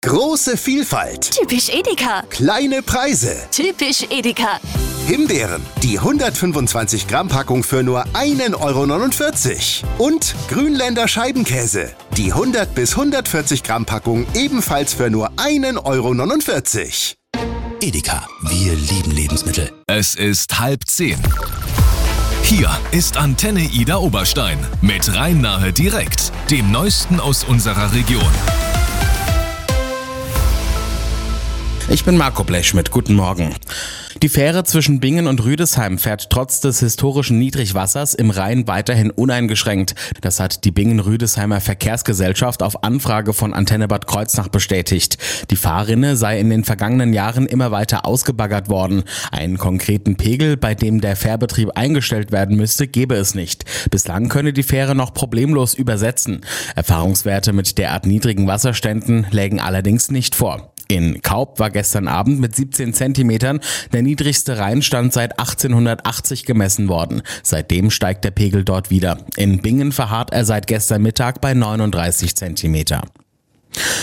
Große Vielfalt. Typisch Edeka. Kleine Preise. Typisch Edeka. Himbeeren, die 125 Gramm Packung für nur 1,49 €. Und Grünländer Scheibenkäse, die 100 bis 140 Gramm Packung ebenfalls für nur 1,49 €. Edeka, wir lieben Lebensmittel. Es ist 9:30. Hier ist Antenne Ida Oberstein mit Rhein-Nahe direkt, dem Neuesten aus unserer Region. Ich bin Marco Blechschmidt, guten Morgen. Die Fähre zwischen Bingen und Rüdesheim fährt trotz des historischen Niedrigwassers im Rhein weiterhin uneingeschränkt. Das hat die Bingen-Rüdesheimer Verkehrsgesellschaft auf Anfrage von Antenne Bad Kreuznach bestätigt. Die Fahrrinne sei in den vergangenen Jahren immer weiter ausgebaggert worden. Einen konkreten Pegel, bei dem der Fährbetrieb eingestellt werden müsste, gebe es nicht. Bislang könne die Fähre noch problemlos übersetzen. Erfahrungswerte mit derart niedrigen Wasserständen lägen allerdings nicht vor. In Kaup war gestern Abend mit 17 Zentimetern der niedrigste Rheinstand seit 1880 gemessen worden. Seitdem steigt der Pegel dort wieder. In Bingen verharrt er seit gestern Mittag bei 39 Zentimeter.